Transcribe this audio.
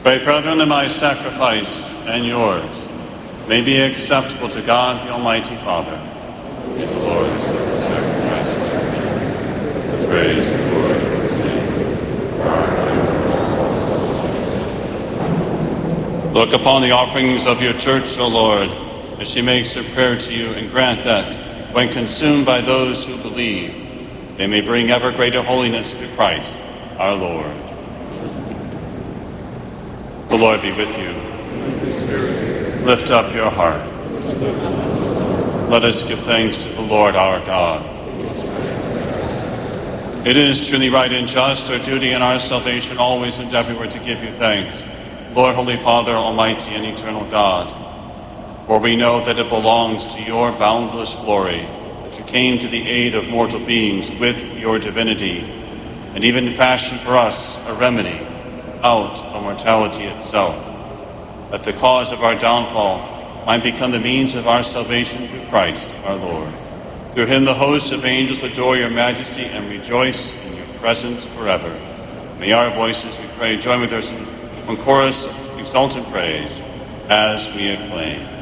Pray, brethren, that my sacrifice and yours may be acceptable to God, the Almighty Father. May the Lord accept the sacrifice of our hands, the praise and glory of his name, for our good and all. Look upon the offerings of your church, O Lord, as she makes her prayer to you, and grant that, when consumed by those who believe, they may bring ever greater holiness through Christ, our Lord. The Lord be with you. Lift up your heart. Let us give thanks to the Lord our God. It is truly right and just, our duty and our salvation, always and everywhere to give you thanks, Lord, Holy Father, Almighty and eternal God. For we know that it belongs to your boundless glory that you came to the aid of mortal beings with your divinity, and even fashioned for us a remedy out of mortality itself, that the cause of our downfall might become the means of our salvation through Christ our Lord. Through him the hosts of angels adore your majesty and rejoice in your presence forever. May our voices, we pray, join with theirs in one chorus of exultant praise as we acclaim.